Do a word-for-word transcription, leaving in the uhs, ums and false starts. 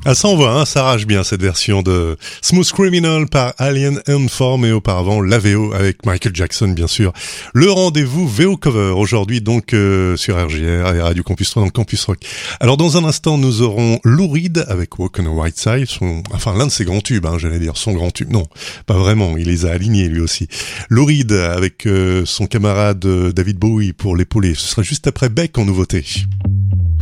Ah, ça envoie, hein, ça arrache bien cette version de Smooth Criminal par Alien Inform et auparavant la V O avec Michael Jackson bien sûr. Le rendez-vous V O Cover aujourd'hui donc euh, sur R J R et Radio Campus trois dans le Campus Rock. Alors dans un instant nous aurons Lou Reed avec Walk on the White Side, son, enfin l'un de ses grands tubes, hein, j'allais dire son grand tube. Non, pas vraiment, il les a alignés lui aussi. Lou Reed avec euh, son camarade euh, David Bowie pour l'épauler. Ce sera juste après Beck en nouveauté.